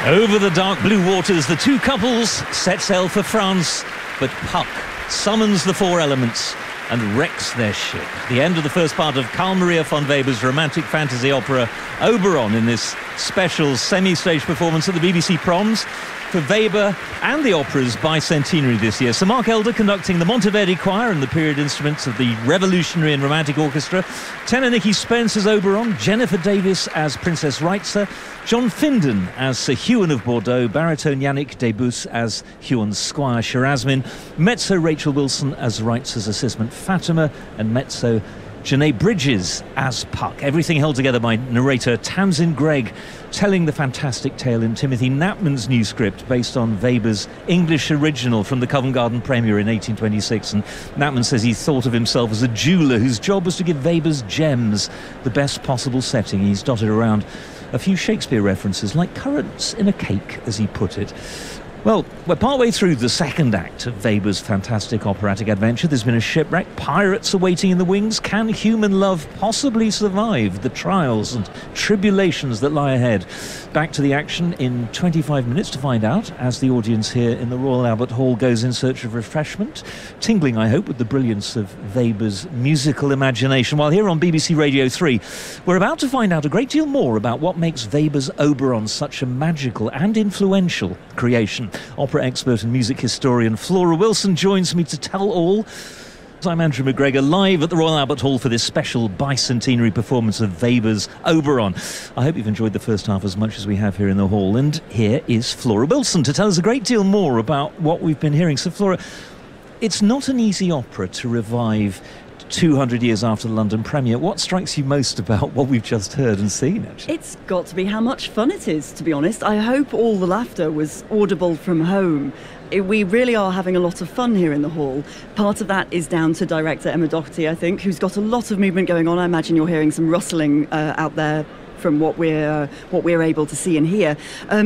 Over the dark blue waters, the two couples set sail for France, but Puck summons the four elements and wrecks their ship. The end of the first part of Carl Maria von Weber's romantic fantasy opera Oberon in this special semi-stage performance at the BBC Proms for Weber and the opera's bicentenary this year. Sir Mark Elder conducting the Monteverdi Choir and the period instruments of the Revolutionary and Romantic Orchestra, tenor Nicky Spence as Oberon, Jennifer Davis as Princess Reizer, John Finden as Sir Huon of Bordeaux, baritone Yannick Debus as Huon's squire Sherasmin, mezzo Rachel Wilson as Reitzer's assistant Fatima, and mezzo Janae Bridges as Puck. Everything held together by narrator Tamsin Greig, telling the fantastic tale in Timothy Knapman's new script based on Weber's English original from the Covent Garden premiere in 1826. And Knapman says he thought of himself as a jeweller whose job was to give Weber's gems the best possible setting. He's dotted around a few Shakespeare references, like currants in a cake, as he put it. Well, we're partway through the second act of Weber's fantastic operatic adventure. There's been a shipwreck. Pirates are waiting in the wings. Can human love possibly survive the trials and tribulations that lie ahead? Back to the action in 25 minutes to find out, as the audience here in the Royal Albert Hall goes in search of refreshment, tingling, I hope, with the brilliance of Weber's musical imagination. While here on BBC Radio 3, we're about to find out a great deal more about what makes Weber's Oberon such a magical and influential creation. Opera expert and music historian Flora Wilson joins me to tell all. I'm Andrew McGregor, live at the Royal Albert Hall for this special bicentenary performance of Weber's Oberon. I hope you've enjoyed the first half as much as we have here in the hall. And here is Flora Wilson to tell us a great deal more about what we've been hearing. So, Flora, it's not an easy opera to revive 200 years after the London premiere. What strikes you most about what we've just heard and seen, actually? It's got to be how much fun it is, to be honest. I hope all the laughter was audible from home. We really are having a lot of fun here in the hall. Part of that is down to director Emma Doherty, I think, who's got a lot of movement going on. I imagine you're hearing some rustling out there from what we're able to see and hear.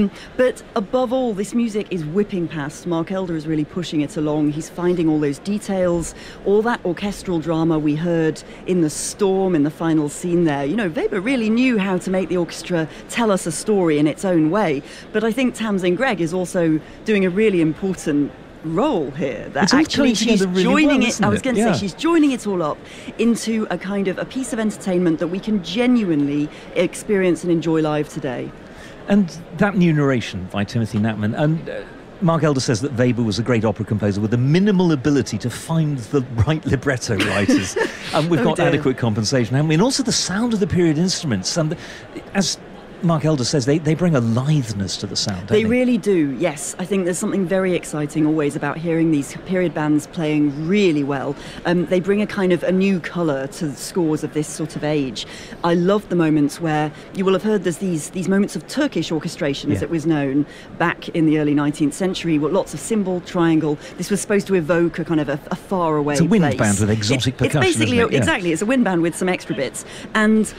But above all, this music is whipping past. Mark Elder is really pushing it along. He's finding all those details, all that orchestral drama we heard in the storm in the final scene there. You know, Weber really knew how to make the orchestra tell us a story in its own way. But I think Tamsin Greig is also doing a really important role here, that actually she's really joining it. I was going to say she's joining it all up into a kind of a piece of entertainment that we can genuinely experience and enjoy live today. And that new narration by Timothy Knapman, and Mark Elder says that Weber was a great opera composer with a minimal ability to find the right libretto writers. And we've got adequate compensation, haven't we? And also the sound of the period instruments, and as Mark Elder says, they bring a litheness to the sound, don't they? They really do, yes. I think there's something very exciting always about hearing these period bands playing really well. They bring a kind of a new colour to the scores of this sort of age. I love the moments where you will have heard there's these moments of Turkish orchestration, as it was known back in the early 19th century, with lots of cymbal, triangle. This was supposed to evoke a kind of a far away place. It's a wind band with exotic percussion, it's basically, isn't it? Exactly, it's a wind band with some extra bits. And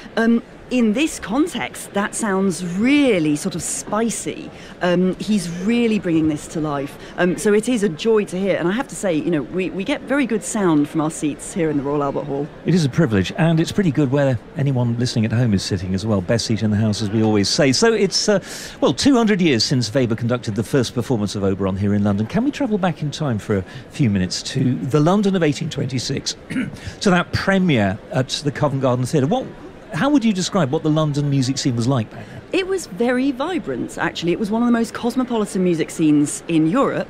in this context, that sounds really sort of spicy. He's really bringing this to life. So it is a joy to hear. And I have to say, you know, we get very good sound from our seats here in the Royal Albert Hall. It is a privilege, and it's pretty good where anyone listening at home is sitting as well. Best seat in the house, as we always say. So it's, 200 years since Weber conducted the first performance of Oberon here in London. Can we travel back in time for a few minutes to the London of 1826, to that premiere at the Covent Garden Theatre? How would you describe what the London music scene was like back then? It was very vibrant, actually. It was one of the most cosmopolitan music scenes in Europe.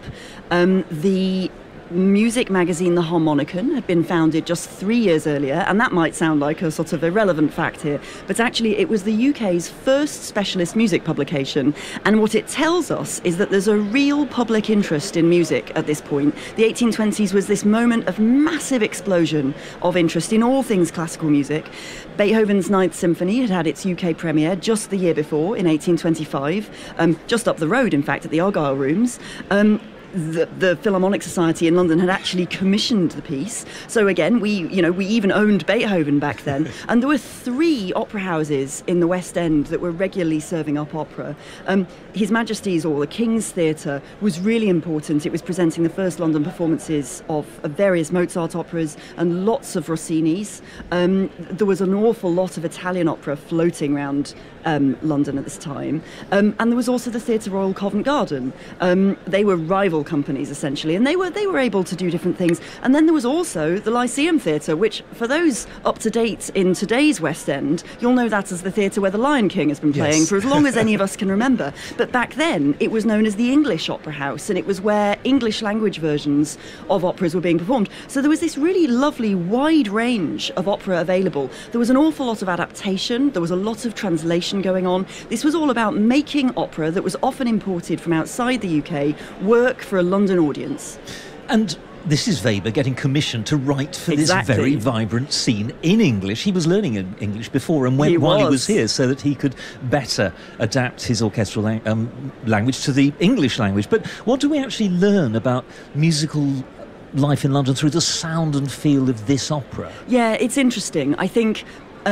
The music magazine The Harmonicon had been founded just 3 years earlier, and that might sound like a sort of irrelevant fact here, but actually it was the UK's first specialist music publication, and what it tells us is that there's a real public interest in music at this point. The 1820s was this moment of massive explosion of interest in all things classical music. Beethoven's Ninth Symphony had its UK premiere just the year before, in 1825, just up the road, in fact, at the Argyle Rooms. the Philharmonic Society in London had actually commissioned the piece. So again, we even owned Beethoven back then. And there were 3 opera houses in the West End that were regularly serving up opera. His Majesty's, or the King's Theatre, was really important. It was presenting the first London performances of various Mozart operas and lots of Rossini's. There was an awful lot of Italian opera floating around London at this time. And there was also the Theatre Royal Covent Garden. They were rival companies, essentially, and they were able to do different things. And then there was also the Lyceum Theatre, which, for those up to date in today's West End, you'll know that as the theatre where the Lion King has been playing for as long as any of us can remember. But back then, it was known as the English Opera House, and it was where English language versions of operas were being performed. So there was this really lovely wide range of opera available. There was an awful lot of adaptation. There was a lot of translation going on. This was all about making opera that was often imported from outside the UK work for a London audience. And this is Weber getting commissioned to write for this very vibrant scene in English. He was learning English before and went while he was here so that he could better adapt his orchestral language to the English language. But what do we actually learn about musical life in London through the sound and feel of this opera? Yeah, it's interesting. I think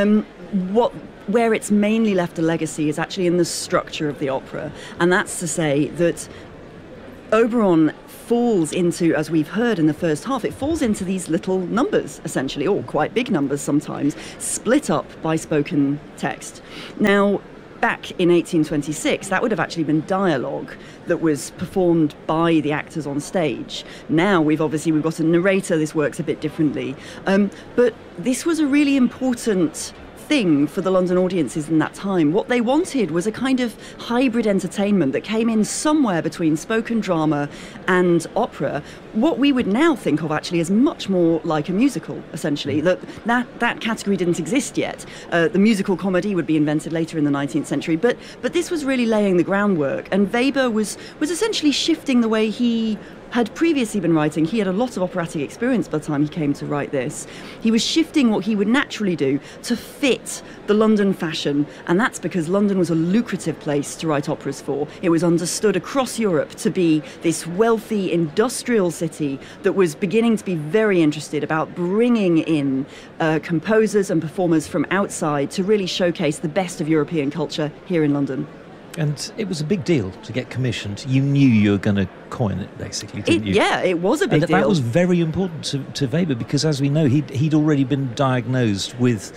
where it's mainly left a legacy is actually in the structure of the opera. And that's to say that Oberon falls into, as we've heard in the first half, it falls into these little numbers, essentially, or quite big numbers sometimes, split up by spoken text. Now, back in 1826, that would have actually been dialogue that was performed by the actors on stage. Now we've got a narrator. This works a bit differently. But this was a really important thing for the London audiences in that time. What they wanted was a kind of hybrid entertainment that came in somewhere between spoken drama and opera, what we would now think of actually as much more like a musical, essentially. That category didn't exist yet. The musical comedy would be invented later in the 19th century, but this was really laying the groundwork, and Weber was essentially shifting the way he had previously been writing. He had a lot of operatic experience by the time he came to write this. He was shifting what he would naturally do to fit the London fashion, and that's because London was a lucrative place to write operas for. It was understood across Europe to be this wealthy industrial city that was beginning to be very interested about bringing in composers and performers from outside to really showcase the best of European culture here in London. And it was a big deal to get commissioned. You knew you were going to coin it, basically, didn't you? Yeah, it was a big deal. And that was very important to Weber, because, as we know, he'd already been diagnosed with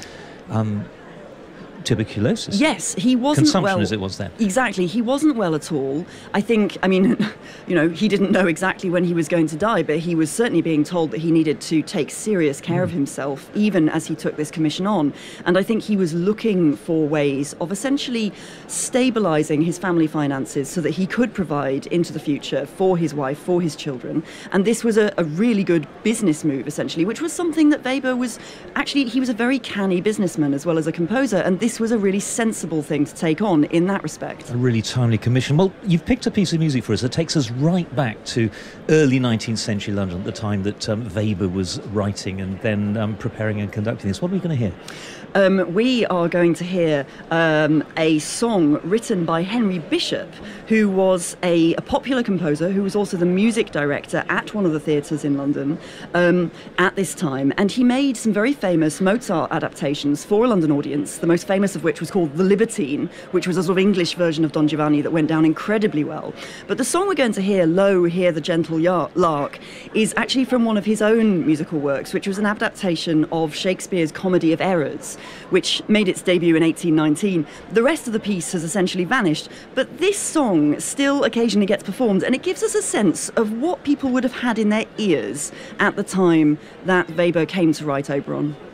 tuberculosis. Yes, he wasn't Consumption, well. as it was then. Exactly, he wasn't well at all. I mean, he didn't know exactly when he was going to die, but he was certainly being told that he needed to take serious care of himself, even as he took this commission on. And I think he was looking for ways of essentially stabilising his family finances so that he could provide into the future for his wife, for his children. And this was a really good business move, essentially, which was something that Weber was actually, he was a very canny businessman as well as a composer, and this was a really sensible thing to take on in that respect. A really timely commission. Well, you've picked a piece of music for us that takes us right back to early 19th century London, at the time that Weber was writing and then preparing and conducting this. What are we going to hear? We are going to hear a song written by Henry Bishop, who was a popular composer, who was also the music director at one of the theatres in London at this time. And he made some very famous Mozart adaptations for a London audience, the most famous of which was called The Libertine, which was a sort of English version of Don Giovanni that went down incredibly well. But the song we're going to hear, Lo, Hear the Gentle Lark, is actually from one of his own musical works, which was an adaptation of Shakespeare's Comedy of Errors, which made its debut in 1819. The rest of the piece has essentially vanished, but this song still occasionally gets performed, and it gives us a sense of what people would have had in their ears at the time that Weber came to write Oberon.